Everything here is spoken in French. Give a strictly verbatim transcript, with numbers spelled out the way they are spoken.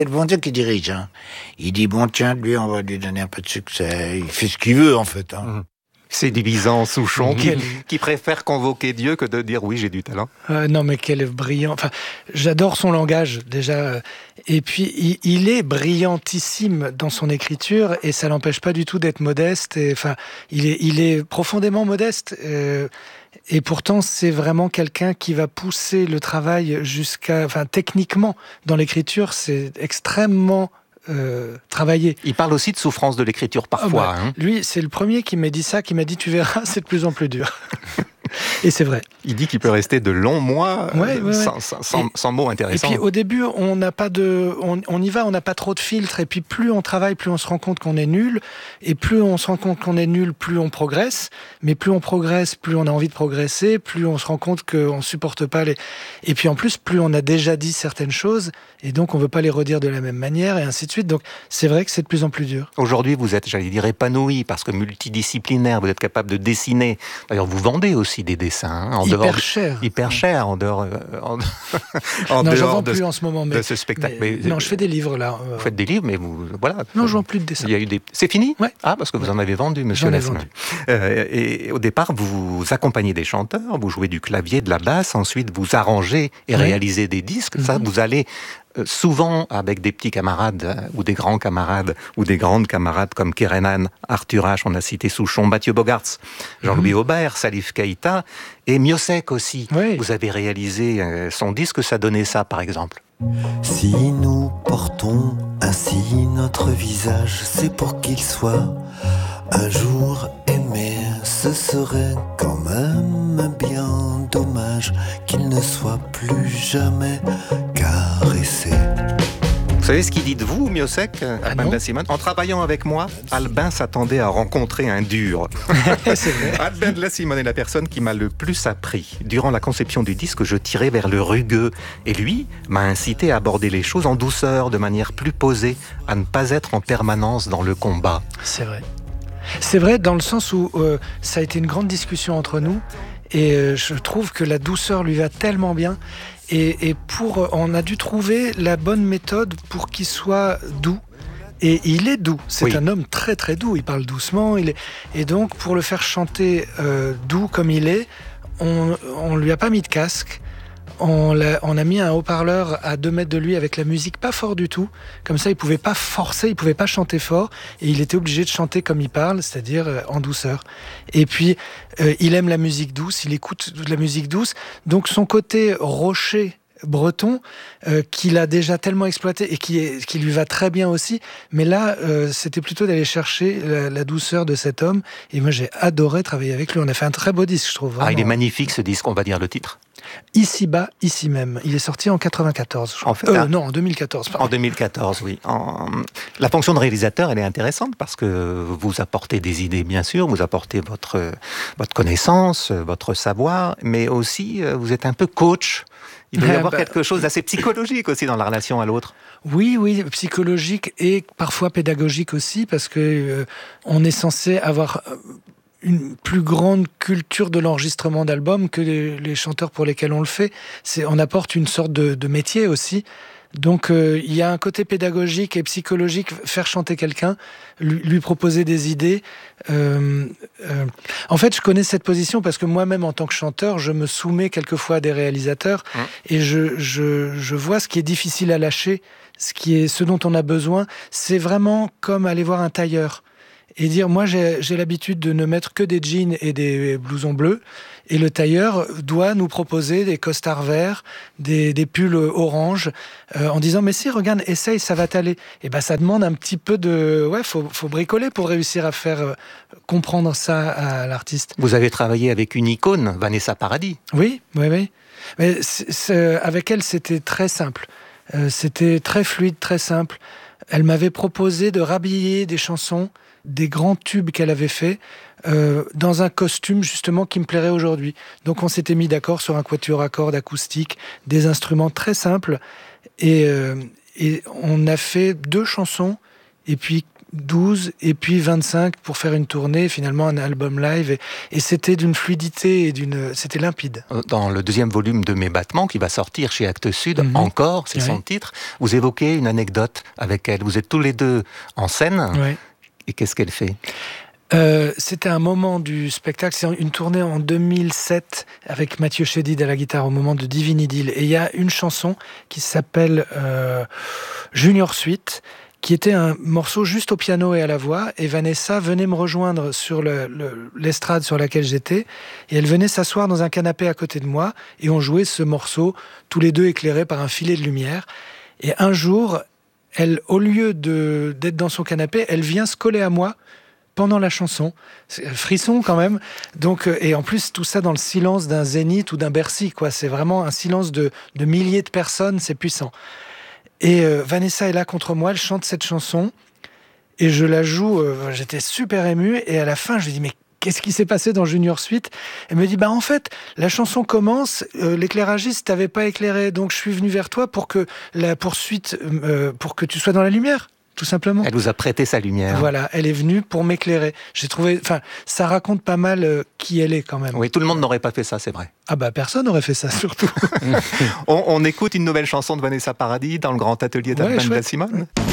C'est le bon Dieu qui dirige. Hein. Il dit, bon tiens, lui, on va lui donner un peu de succès. Il fait ce qu'il veut, en fait. Hein. Mmh. C'est Dubuisson, Souchon, qui, qui préfère convoquer Dieu que de dire oui, j'ai du talent. Euh, non, mais quel brillant. Enfin, j'adore son langage, déjà. Et puis, il, il est brillantissime dans son écriture, et ça l'empêche pas du tout d'être modeste. Et, enfin, il est, il est profondément modeste. Euh, et pourtant, c'est vraiment quelqu'un qui va pousser le travail jusqu'à... Enfin, techniquement, dans l'écriture, c'est extrêmement... Euh, travailler. Il parle aussi de souffrance de l'écriture parfois. Ah bah, hein. Lui, c'est le premier qui m'a dit ça, qui m'a dit, tu verras, c'est de plus en plus dur. Et c'est vrai. Il dit qu'il peut rester de longs mois ouais, euh, ouais, sans, ouais. sans, sans, et, sans mots intéressants. Et puis au début, on n'a pas de, on, on y va, on n'a pas trop de filtres. Et puis plus on travaille, plus on se rend compte qu'on est nul. Et plus on se rend compte qu'on est nul, plus on progresse. Mais plus on progresse, plus on a envie de progresser. Plus on se rend compte qu'on supporte pas les. Et puis en plus, plus on a déjà dit certaines choses, et donc on veut pas les redire de la même manière, et ainsi de suite. Donc c'est vrai que c'est de plus en plus dur. Aujourd'hui, vous êtes, j'allais dire, épanoui parce que multidisciplinaire. Vous êtes capable de dessiner. D'ailleurs, vous vendez aussi des dessins. Hein, en hyper dehors cher. De, hyper cher en dehors, euh, en, en non, dehors j'en vends de, plus en ce moment, mais, de ce spectacle. Mais, mais, non, je fais des livres là. Vous faites des livres, mais vous voilà. Non, je vends plus de dessins. Il y a eu des. C'est fini. Ouais. Ah, parce que vous en avez vendu, Monsieur J'en ai Lasme. vendu. Euh, et au départ, vous accompagnez des chanteurs, vous jouez du clavier, de la basse, ensuite vous arrangez et ouais. réalisez des disques. Mm-hmm. Ça, vous allez souvent avec des petits camarades ou des grands camarades ou des grandes camarades comme Kerenan, Arthur H, on a cité Souchon, Mathieu Bogarts, Jean-Louis mmh. Aubert, Salif Keïta et Miossec aussi. Oui. Vous avez réalisé son disque, ça donnait ça par exemple. Si nous portons ainsi notre visage, c'est pour qu'il soit un jour aimé. Ce serait quand même bien dommage qu'il ne soit plus jamais caressé. Vous savez ce qu'il dit de vous, Miossec, ah Albin de la Simone ? En travaillant avec moi, Albin s'attendait à rencontrer un dur. C'est vrai. Albin de la Simone est la personne qui m'a le plus appris. Durant la conception du disque, je tirais vers le rugueux. Et lui m'a incité à aborder les choses en douceur, de manière plus posée, à ne pas être en permanence dans le combat. C'est vrai. C'est vrai dans le sens où euh, ça a été une grande discussion entre nous, et euh, je trouve que la douceur lui va tellement bien. Et, et pour, on a dû trouver la bonne méthode pour qu'il soit doux. Et il est doux. C'est oui. un homme très très doux. Il parle doucement. Il est... Et donc, pour le faire chanter euh, doux comme il est, on on lui a pas mis de casque. On, l'a, on a mis un haut-parleur à deux mètres de lui avec la musique pas fort du tout. Comme ça, il pouvait pas forcer, il pouvait pas chanter fort. Et il était obligé de chanter comme il parle, c'est-à-dire euh, en douceur. Et puis, euh, il aime la musique douce, il écoute de la musique douce. Donc, son côté rocher breton, euh, qu'il a déjà tellement exploité et qui, est, qui lui va très bien aussi. Mais là, euh, c'était plutôt d'aller chercher la, la douceur de cet homme. Et moi, j'ai adoré travailler avec lui. On a fait un très beau disque, je trouve. Vraiment. Ah, il est magnifique, ce disque, on va dire le titre. Ici-bas, ici même. Il est sorti en quatre-vingt-quatorze. Je crois. En fait, euh, ah, non, en deux mille quatorze. Pardon. En deux mille quatorze, oui. En... La fonction de réalisateur, elle est intéressante parce que vous apportez des idées, bien sûr, vous apportez votre, votre connaissance, votre savoir, mais aussi, vous êtes un peu coach. Il doit y avoir bah, quelque chose d'assez psychologique aussi dans la relation à l'autre. Oui, oui, psychologique et parfois pédagogique aussi, parce que euh, on est censé avoir une plus grande culture de l'enregistrement d'albums que les, les chanteurs pour lesquels on le fait. C'est, on apporte une sorte de, de métier aussi. Donc euh, il y a un côté pédagogique et psychologique, faire chanter quelqu'un, lui, lui proposer des idées. Euh, euh, en fait, je connais cette position parce que moi-même, en tant que chanteur, je me soumets quelquefois à des réalisateurs mmh. et je, je, je vois ce qui est difficile à lâcher, ce, qui est, ce dont on a besoin. C'est vraiment comme aller voir un tailleur et dire, moi j'ai, j'ai l'habitude de ne mettre que des jeans et des blousons bleus, et le tailleur doit nous proposer des costards verts, des, des pulls orange, euh, en disant, mais si, regarde, essaye, ça va t'aller. Et ben ça demande un petit peu de... Ouais, faut, faut bricoler pour réussir à faire euh, comprendre ça à l'artiste. Vous avez travaillé avec une icône, Vanessa Paradis. Oui, oui, oui. Mais c'est, c'est, avec elle, c'était très simple. Euh, c'était très fluide, très simple. Elle m'avait proposé de rhabiller des chansons, des grands tubes qu'elle avait fait euh, dans un costume justement qui me plairait aujourd'hui. Donc on s'était mis d'accord sur un quatuor à cordes acoustique, des instruments très simples, et, euh, et on a fait deux chansons, et puis douze et puis vingt-cinq pour faire une tournée, finalement un album live. Et, et c'était d'une fluidité et d'une, c'était limpide. Dans le deuxième volume de Mes Battements, qui va sortir chez Actes Sud, mm-hmm. Encore, c'est oui. son titre, vous évoquez une anecdote avec elle. Vous êtes tous les deux en scène. Oui. Et qu'est-ce qu'elle fait ? Euh, c'était un moment du spectacle, c'est une tournée en deux mille sept avec Mathieu Chédid à la guitare au moment de Divine Idylle. Et il y a une chanson qui s'appelle euh, Junior Suite, qui était un morceau juste au piano et à la voix. Et Vanessa venait me rejoindre sur le, le, l'estrade sur laquelle j'étais. Et elle venait s'asseoir dans un canapé à côté de moi. Et on jouait ce morceau, tous les deux éclairés par un filet de lumière. Et un jour, elle, au lieu de, d'être dans son canapé, elle vient se coller à moi pendant la chanson, c'est un frisson quand même. Donc, et en plus, tout ça dans le silence d'un zénith ou d'un Bercy, quoi. C'est vraiment un silence de, de milliers de personnes, c'est puissant. Et euh, Vanessa est là contre moi, elle chante cette chanson, et je la joue, euh, j'étais super ému, et à la fin, je lui dis, mais qu'est-ce qui s'est passé dans Junior Suite ? Elle me dit, bah en fait, la chanson commence, euh, l'éclairagiste t'avait pas éclairé, donc je suis venu vers toi pour que la poursuite, euh, pour que tu sois dans la lumière. Tout simplement. Elle vous a prêté sa lumière. Voilà, elle est venue pour m'éclairer. J'ai trouvé, enfin, ça raconte pas mal euh, qui elle est quand même. Oui, tout le monde n'aurait pas fait ça, c'est vrai. Ah bah personne n'aurait fait ça, surtout. on, on écoute une nouvelle chanson de Vanessa Paradis dans le grand atelier d'Alban ouais, da Simone.